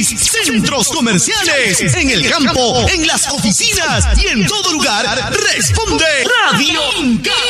país, centros comerciales, en el campo, en las oficinas y en todo lugar, responde Radio Inca.